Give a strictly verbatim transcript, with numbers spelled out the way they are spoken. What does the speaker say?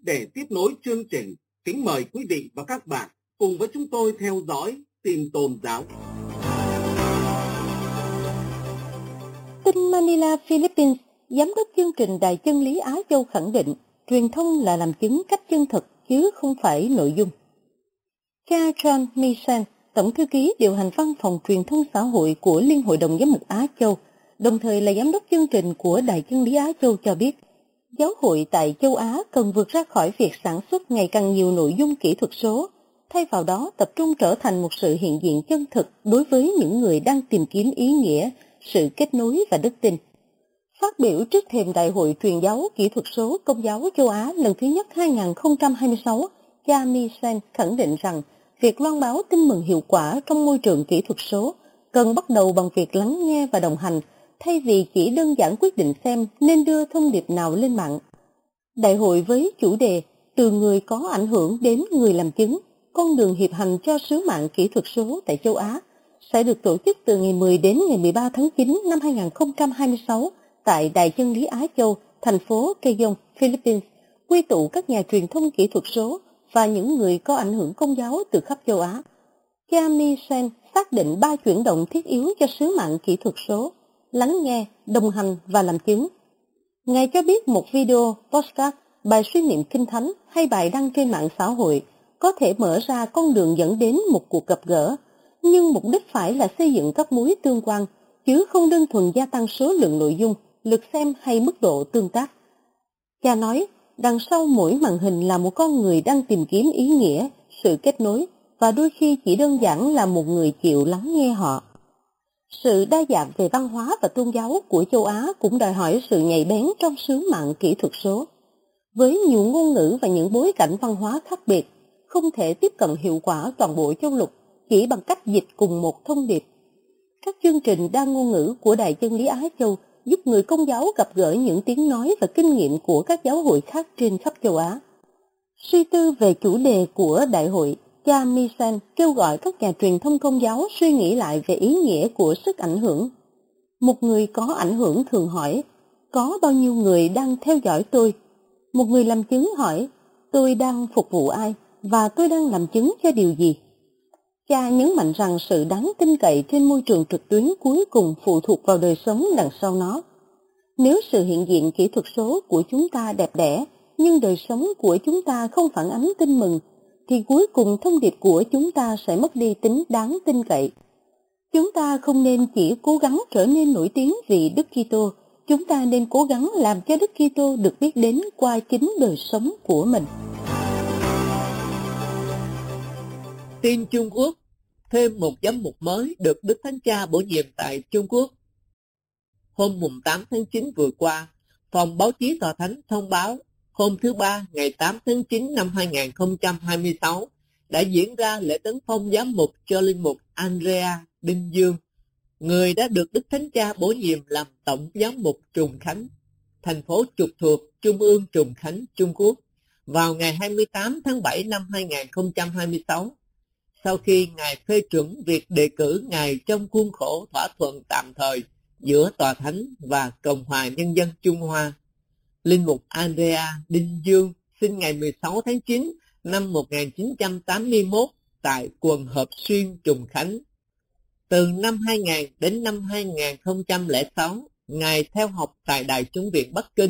Để tiếp nối chương trình, kính mời quý vị và các bạn cùng với chúng tôi theo dõi tin tôn giáo. Tin Manila, Philippines, Giám đốc chương trình Đài Chân lý Á Châu khẳng định truyền thông là làm chứng cách chân thực chứ không phải nội dung. Cha John Mason, Tổng thư ký điều hành văn phòng truyền thông xã hội của Liên hội đồng Giám mục Á Châu, đồng thời là giám đốc chương trình của Đài Chân lý Á Châu cho biết, giáo hội tại châu Á cần vượt ra khỏi việc sản xuất ngày càng nhiều nội dung kỹ thuật số, thay vào đó tập trung trở thành một sự hiện diện chân thực đối với những người đang tìm kiếm ý nghĩa, sự kết nối và đức tin. Phát biểu trước thềm Đại hội truyền giáo kỹ thuật số Công giáo châu Á lần thứ nhất hai không hai sáu, cha Mason khẳng định rằng việc loan báo tin mừng hiệu quả trong môi trường kỹ thuật số cần bắt đầu bằng việc lắng nghe và đồng hành, thay vì chỉ đơn giản quyết định xem nên đưa thông điệp nào lên mạng. Đại hội với chủ đề Từ người có ảnh hưởng đến người làm chứng, con đường hiệp hành cho sứ mạng kỹ thuật số tại châu Á sẽ được tổ chức từ ngày mười đến ngày mười ba tháng chín năm hai không hai sáu tại Đài Chân lý Á Châu, thành phố Quezon, Philippines, quy tụ các nhà truyền thông kỹ thuật số và những người có ảnh hưởng công giáo từ khắp châu Á. Cha Mason xác định ba chuyển động thiết yếu cho sứ mạng kỹ thuật số: lắng nghe, đồng hành và làm chứng. Ngài cho biết một video, podcast, bài suy niệm kinh thánh hay bài đăng trên mạng xã hội có thể mở ra con đường dẫn đến một cuộc gặp gỡ, nhưng mục đích phải là xây dựng các mối tương quan, chứ không đơn thuần gia tăng số lượng nội dung, lượt xem hay mức độ tương tác. Cha nói, đằng sau mỗi màn hình là một con người đang tìm kiếm ý nghĩa, sự kết nối, và đôi khi chỉ đơn giản là một người chịu lắng nghe họ. Sự đa dạng về văn hóa và tôn giáo của châu Á cũng đòi hỏi sự nhạy bén trong sứ mạng kỹ thuật số. Với nhiều ngôn ngữ và những bối cảnh văn hóa khác biệt, không thể tiếp cận hiệu quả toàn bộ châu lục chỉ bằng cách dịch cùng một thông điệp. Các chương trình đa ngôn ngữ của Đài Chân lý Á Châu giúp người công giáo gặp gỡ những tiếng nói và kinh nghiệm của các giáo hội khác trên khắp châu Á. Suy tư về chủ đề của đại hội, cha Mason kêu gọi các nhà truyền thông công giáo suy nghĩ lại về ý nghĩa của sức ảnh hưởng. Một người có ảnh hưởng thường hỏi, có bao nhiêu người đang theo dõi tôi? Một người làm chứng hỏi, tôi đang phục vụ ai và tôi đang làm chứng cho điều gì? Cha nhấn mạnh rằng sự đáng tin cậy trên môi trường trực tuyến cuối cùng phụ thuộc vào đời sống đằng sau nó. Nếu sự hiện diện kỹ thuật số của chúng ta đẹp đẽ, nhưng đời sống của chúng ta không phản ánh tin mừng, thì cuối cùng thông điệp của chúng ta sẽ mất đi tính đáng tin cậy. Chúng ta không nên chỉ cố gắng trở nên nổi tiếng vì Đức Kitô, chúng ta nên cố gắng làm cho Đức Kitô được biết đến qua chính đời sống của mình. Tin Trung Quốc, thêm một giám mục mới được Đức Thánh Cha bổ nhiệm tại Trung Quốc. Hôm tám tháng chín vừa qua, Phòng Báo chí Tòa Thánh thông báo hôm thứ Ba ngày tám tháng chín năm hai không hai sáu đã diễn ra lễ tấn phong giám mục cho linh mục Andrea Đinh Dương, người đã được Đức Thánh Cha bổ nhiệm làm Tổng giám mục Trùng Khánh, thành phố trực thuộc Trung ương Trùng Khánh, Trung Quốc, vào ngày hai mươi tám tháng bảy năm hai không hai sáu. Sau khi Ngài phê chuẩn việc đề cử Ngài trong khuôn khổ thỏa thuận tạm thời giữa Tòa Thánh và Cộng hòa Nhân dân Trung Hoa, linh mục Andrea Đinh Dương sinh ngày mười sáu tháng chín năm một nghìn chín trăm tám mươi mốt tại quận Hợp Xuyên, Trùng Khánh. Từ năm hai nghìn đến năm hai không không sáu, Ngài theo học tại Đại chủng viện Bắc Kinh